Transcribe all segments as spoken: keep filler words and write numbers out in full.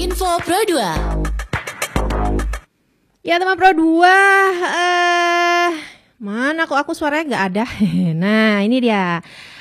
Info Pro dua. Ya teman Pro dua, uh, mana kok aku suaranya nggak ada. Nah ini dia.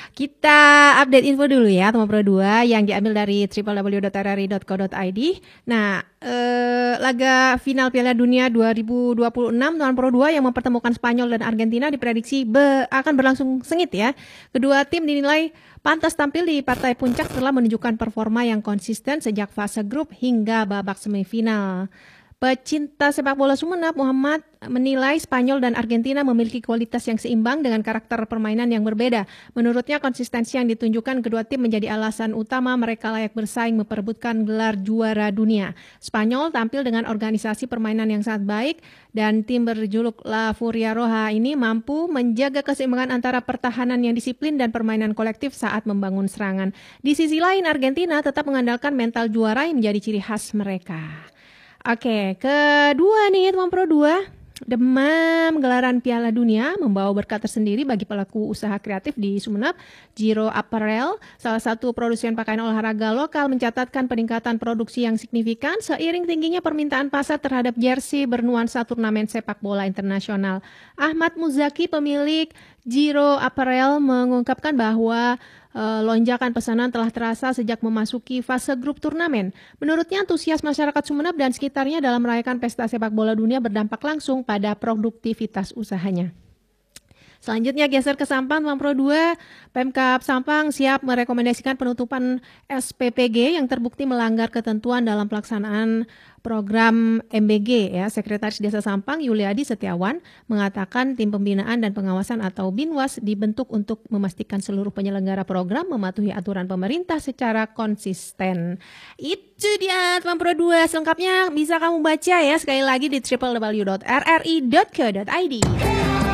Kita update info dulu ya teman Pro dua yang diambil dari w w w dot r r i dot co dot i d. Nah, eh, laga final Piala Dunia dua ribu dua puluh enam teman Pro dua yang mempertemukan Spanyol dan Argentina diprediksi be- akan berlangsung sengit ya. Kedua tim dinilai pantas tampil di partai puncak setelah menunjukkan performa yang konsisten sejak fase grup hingga babak semifinal. Pecinta sepak bola Sumeneb Muhammad menilai Spanyol dan Argentina memiliki kualitas yang seimbang dengan karakter permainan yang berbeda. Menurutnya konsistensi yang ditunjukkan kedua tim menjadi alasan utama mereka layak bersaing memperebutkan gelar juara dunia. Spanyol tampil dengan organisasi permainan yang sangat baik dan tim berjuluk La Furia Roja ini mampu menjaga keseimbangan antara pertahanan yang disiplin dan permainan kolektif saat membangun serangan. Di sisi lain Argentina tetap mengandalkan mental juara yang menjadi ciri khas mereka. Oke, kedua nih teman Pro dua, demam gelaran Piala Dunia membawa berkah tersendiri bagi pelaku usaha kreatif di Sumeneb. Giro Apparel, salah satu produsen pakaian olahraga lokal, mencatatkan peningkatan produksi yang signifikan seiring tingginya permintaan pasar terhadap jersey bernuansa turnamen sepak bola internasional. Ahmad Muzaki, pemilik Giro Apparel, mengungkapkan bahwa Uh, lonjakan pesanan telah terasa sejak memasuki fase grup turnamen. Menurutnya, antusias masyarakat Sumeneb dan sekitarnya dalam merayakan pesta sepak bola dunia berdampak langsung pada produktivitas usahanya. Selanjutnya geser ke Sampang, teman Pro dua, Pemkab Sampang siap merekomendasikan penutupan S P P G yang terbukti melanggar ketentuan dalam pelaksanaan program M B G. Ya, Sekretaris Desa Sampang Yuliadi Setiawan mengatakan tim pembinaan dan pengawasan atau Binwas dibentuk untuk memastikan seluruh penyelenggara program mematuhi aturan pemerintah secara konsisten. Itu dia teman Pro dua, selengkapnya bisa kamu baca ya sekali lagi di w w w dot r r i dot co dot i d.